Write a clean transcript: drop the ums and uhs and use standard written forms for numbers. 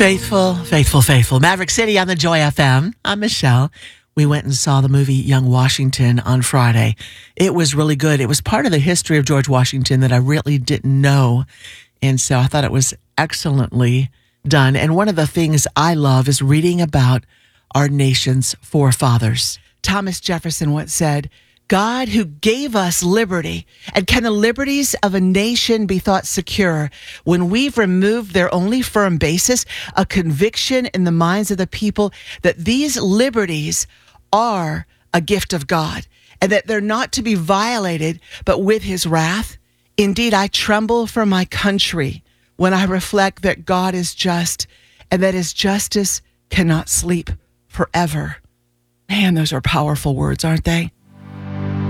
Faithful, faithful, faithful. Maverick City on the Joy FM. I'm Michelle. We went and saw the movie Young Washington on Friday. It was really good. It was part of the history of George Washington that I really didn't know. And so I thought it was excellently done. And one of the things I love is reading about our nation's forefathers. Thomas Jefferson once said, God who gave us liberty, and can the liberties of a nation be thought secure when we've removed their only firm basis, a conviction in the minds of the people that these liberties are a gift of God and that they're not to be violated, but with his wrath? Indeed, I tremble for my country when I reflect that God is just and that his justice cannot sleep forever. Man, those are powerful words, aren't they?